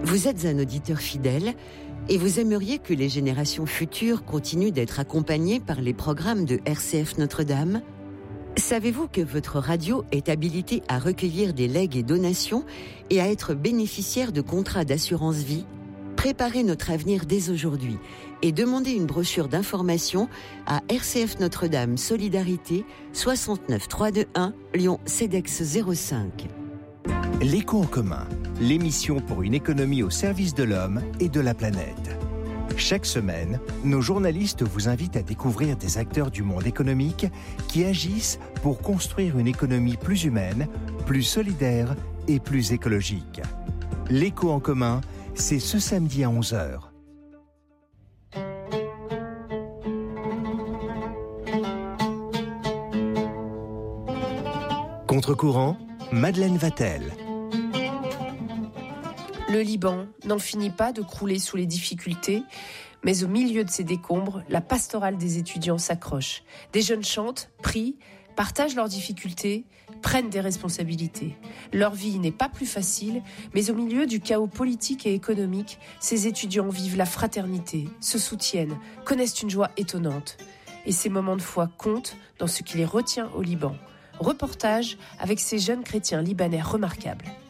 Vous êtes un auditeur fidèle et vous aimeriez que les générations futures continuent d'être accompagnées par les programmes de RCF Notre-Dame ? Savez-vous que votre radio est habilitée à recueillir des legs et donations et à être bénéficiaire de contrats d'assurance vie ? Préparez notre avenir dès aujourd'hui et demandez une brochure d'information à RCF Notre-Dame Solidarité 69 321 Lyon CEDEX 05. L'écho en commun, l'émission pour une économie au service de l'homme et de la planète. Chaque semaine, nos journalistes vous invitent à découvrir des acteurs du monde économique qui agissent pour construire une économie plus humaine, plus solidaire et plus écologique. L'écho en commun, c'est ce samedi à 11h. Contre-courant, Madeleine Vatel. Le Liban n'en finit pas de crouler sous les difficultés, mais au milieu de ces décombres, la pastorale des étudiants s'accroche. Des jeunes chantent, prient, partagent leurs difficultés, prennent des responsabilités. Leur vie n'est pas plus facile, mais au milieu du chaos politique et économique, ces étudiants vivent la fraternité, se soutiennent, connaissent une joie étonnante. Et ces moments de foi comptent dans ce qui les retient au Liban. Reportage avec ces jeunes chrétiens libanais remarquables.